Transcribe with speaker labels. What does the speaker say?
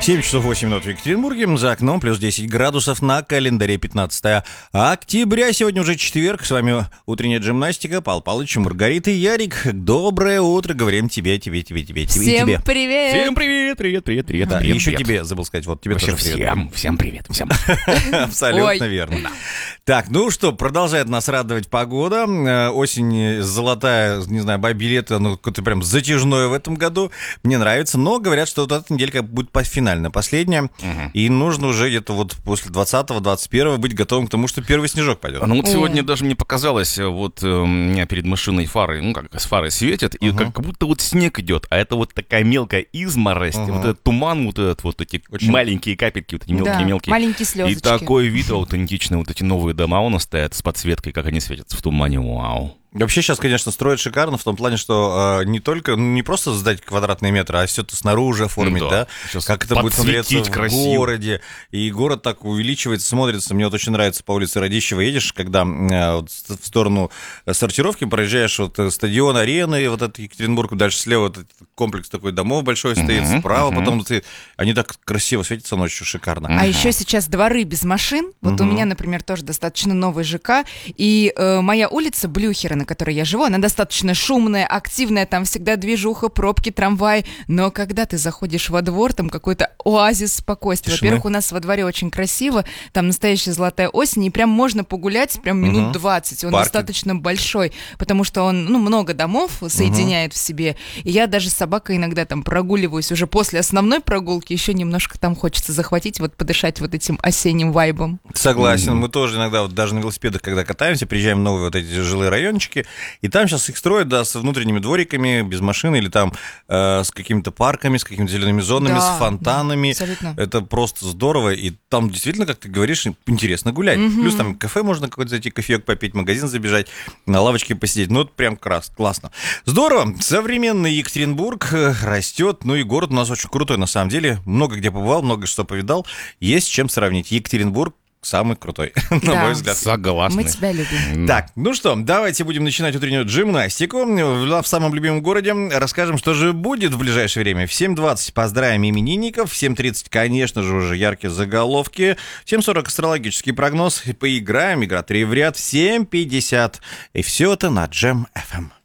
Speaker 1: 7 часов 8 минут в Екатеринбурге, за окном плюс 10 градусов, на календаре 15 октября. Сегодня уже четверг, с вами утренняя гимнастика, Павел Павлович, Маргарита и Ярик. Доброе утро, говорим тебе.
Speaker 2: Всем привет!
Speaker 1: Всем привет. Да,
Speaker 2: Всем
Speaker 1: еще
Speaker 2: привет.
Speaker 1: тебе забыл сказать, вот тебе
Speaker 2: Вообще
Speaker 1: тоже привет.
Speaker 2: всем привет.
Speaker 1: Абсолютно
Speaker 2: Ой.
Speaker 1: верно. Так, ну что, продолжает нас радовать погода. Осень золотая, не знаю, бабье лето, ну, какое-то прям затяжное в этом году. Мне нравится, но говорят, что вот эта неделька будет финальная, последняя. И нужно уже где-то вот после 20-21 быть готовым к тому, что первый снежок пойдет.
Speaker 2: Ну вот сегодня даже мне показалось, вот у меня перед машиной фары, ну как с фары светят, и как будто вот снег идет, а это вот такая мелкая изморозь, вот этот туман, вот этот вот эти маленькие капельки, вот эти мелкие-мелкие.
Speaker 3: Маленькие слезочки.
Speaker 2: И такой вид аутентичный, вот эти новые дома у нас стоят с подсветкой, как они светятся в тумане, вау.
Speaker 1: Вообще сейчас, конечно, строят шикарно в том плане, что не просто сдать квадратные метры, а все это снаружи оформить, да? Как это будет смотреться в городе. И город так увеличивается, смотрится. Мне вот очень нравится по улице Радищева едешь, когда вот в сторону сортировки проезжаешь вот стадион, арены, вот этот Екатеринбург, дальше слева вот этот комплекс такой домов большой стоит, справа потом они так красиво светятся ночью, шикарно.
Speaker 3: А еще сейчас дворы без машин. Вот у меня, например, тоже достаточно новый ЖК, и моя улица Блюхера, на которой я живу, она достаточно шумная, активная, там всегда движуха, пробки, трамвай, но когда ты заходишь во двор, там какой-то оазис спокойствия.
Speaker 1: Тишины.
Speaker 3: Во-первых, у нас во дворе очень красиво, там настоящая золотая осень, и прям можно погулять прям минут 20, он достаточно большой, потому что он, много домов соединяет в себе, и я даже с собакой иногда там прогуливаюсь уже после основной прогулки, еще немножко там хочется захватить, вот подышать вот этим осенним вайбом.
Speaker 1: Согласен, мы тоже иногда вот даже на велосипедах, когда катаемся, приезжаем в новые вот эти жилые райончики, и там сейчас их строят, да, с внутренними двориками, без машин, или там с какими-то парками, с какими-то зелеными зонами, с фонтанами.
Speaker 3: Абсолютно.
Speaker 1: Это просто здорово, и там действительно, как ты говоришь, интересно гулять. Плюс там кафе можно какой-то зайти, кофеек попить, в магазин забежать, на лавочке посидеть. Ну, это прям классно. Здорово. Современный Екатеринбург растет, ну и город у нас очень крутой, на самом деле. Много где побывал, много что повидал. Есть с чем сравнить. Екатеринбург самый крутой, на мой взгляд.
Speaker 2: Согласны.
Speaker 3: Мы тебя любим.
Speaker 1: Так, ну что, давайте будем начинать утреннюю гимнастику. В самом любимом городе расскажем, что же будет в ближайшее время. В 7:20 поздравим именинников, в 7:30, конечно же, уже яркие заголовки, в 7:40 астрологический прогноз, поиграем, игра 3 в ряд, в 7:50. И все это на Джем FM.